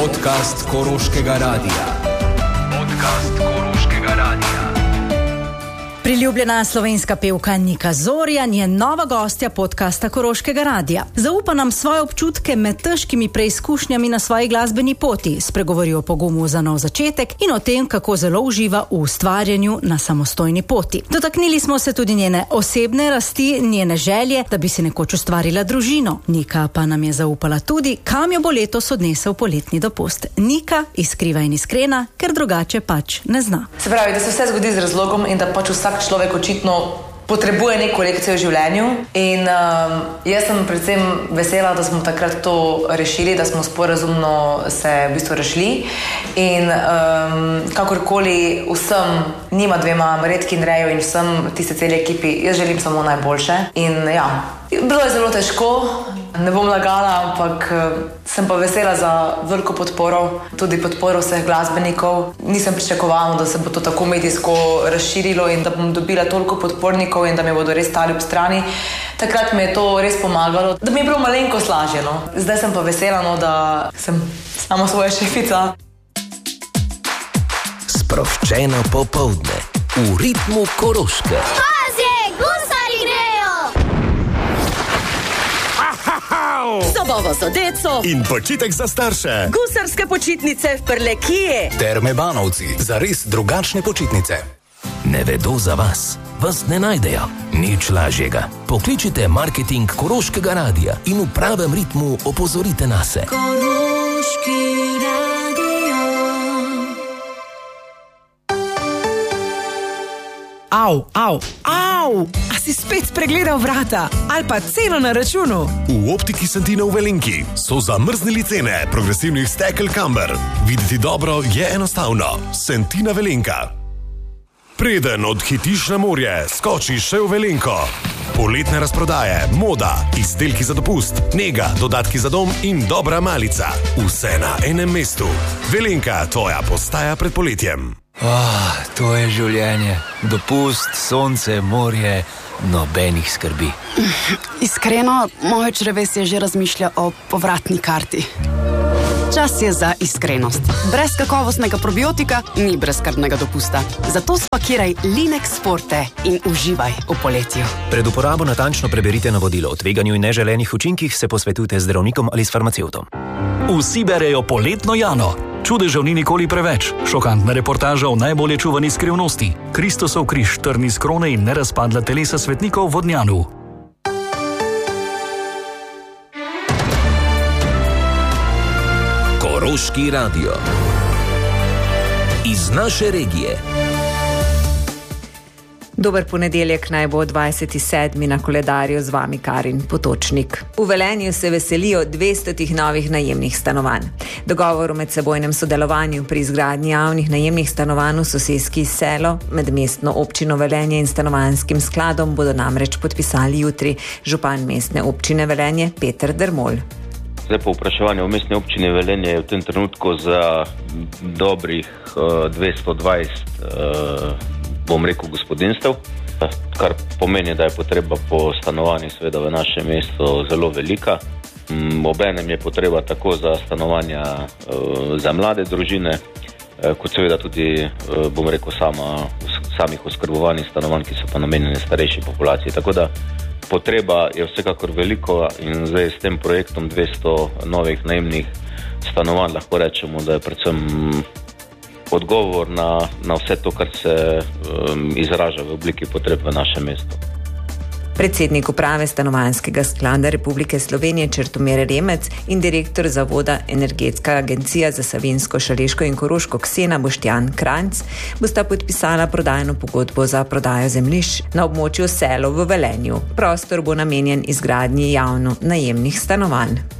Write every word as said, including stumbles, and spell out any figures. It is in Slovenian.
Podcast Koroškega radia. Podcast Koroškega radia. Priljubljena slovenska pevka Nika Zorjan je nova gostja podcasta Koroškega radia. Zaupa nam svoje občutke med težkimi preizkušnjami na svoji glasbeni poti, spregovori o pogumu za nov začetek in o tem, kako zelo uživa v ustvarjanju na samostojni poti. Dotaknili smo se tudi njene osebne rasti, njene želje, da bi si nekoč ustvarila družino. Nika pa nam je zaupala tudi, kam jo bo letos odnesel poletni dopust. Nika iskriva in iskrena, ker drugače pač ne zna. Se pravi, da se vse zgodi z razlogom in da pač vsak človek očitno potrebuje neko lekcijo v življenju in um, jaz sem predvsem vesela, da smo takrat to rešili, da smo sporazumno se v bistvu rešili in um, kakorkoli vsem njima dvema, Redki in Reju in vsem tiste celi ekipi, jaz želim samo najboljše in ja, bilo je zelo težko, ne bom lagala, ampak sem pa vesela za veliko podporo, tudi podporo vseh glasbenikov. Nisem pričakovala, da se bo to tako medijsko razširilo in da bom dobila toliko podpornikov in da me bodo res stali ob strani. Takrat mi je to res pomagalo, da mi je bilo malenkost lažje, no. Zdaj sem pa vesela, no, da sem sama svoja šefica. Sproščeno popoldne v ritmu Koroške. Zabava za deco in počitek za starše. Gusarske počitnice v Prlekije. Terme Banovci, za res drugačne počitnice. Ne vedo za vas, vas ne najdejo. Nič lažjega. Pokličite marketing Koroškega radia in v pravem ritmu opozorite nase. Koroški radio. Au, au, au! A si spet pregledal vrata? Ali pa ceno na računu? V Optiki Santina v Velenki so zamrznili cene progresivnih stekel Camber. Videti dobro je enostavno. Santina Velenka. Preden odhitiš na morje, skočiš še v Velenko. Poletne razprodaje, moda, izdelki za dopust, nega, dodatki za dom in dobra malica. Vse na enem mestu. Velenka, tvoja postaja pred poletjem. Oh, to je življenje. Dopust, sonce, morje, nobenih skrbi. Iskreno, moje črevesje že razmišlja o povratni karti. Čas je za iskrenost. Brez kakovostnega probiotika ni brezskrbnega dopusta. Zato spakiraj Linex Forte in uživaj v poletju. Pred uporabo natančno preberite navodilo o tveganju in neželenih učinkih, se posvetujte z zdravnikom ali s farmacevtom. Vsi berejo poletno Jano. Čudežev ni nikoli preveč. Šokantna reportaža o najbolje čuvani skrivnosti. Kristosov križ, trni z krone in nerazpadla telesa svetnikov v Vodnjanu. Koroški radio. Iz naše regije. Dober ponedeljek, naj bo dvajseti sedmi na koledarju, z vami Karin Potočnik. V Velenju se veselijo dvestotih novih najemnih stanovanj. Dogovor o medsebojnem sodelovanju pri izgradnji javnih najemnih stanovanj v soseski Selo med mestno občino Velenje in stanovanjskim skladom bodo namreč podpisali jutri. Župan mestne občine Velenje Peter Dermol. Zdaj po vprašanju v mestni občini Velenje je v tem trenutku za dobrih uh, dvesto dvajset uh, bom rekel gospodinstev, kar pomeni, da je potreba po stanovanju seveda v našem mestu zelo velika. Obenem je potreba tako za stanovanja uh, za mlade družine, uh, kot seveda tudi, uh, bom rekel, sama, samih oskrbovanih stanovanj, ki so pa namenjene starejši populaciji. Tako da potreba je vsekakor veliko in zdaj s tem projektom dvesto novih najemnih stanovanj lahko rečemo, da je predvsem odgovor na, na vse to, kar se um, izraža v obliki potreb v našem mestu. Predsednik uprave Stanovanjskega sklada Republike Slovenije Črtomir Remec in direktor zavoda Energetska agencija za Savinjsko, Šaleško in Koroško Ksena Boštjan Kranjc bosta podpisala prodajno pogodbo za prodajo zemljišč na območju Selo v Velenju. Prostor bo namenjen izgradnji javno najemnih stanovanj.